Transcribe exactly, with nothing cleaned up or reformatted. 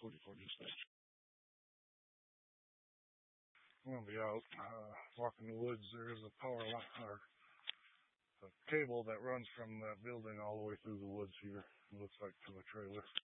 forty-four dispatch. I'm gonna be out uh, walking the woods. There is a power line or a cable that runs from that building all the way through the woods here. It looks like to a trailer.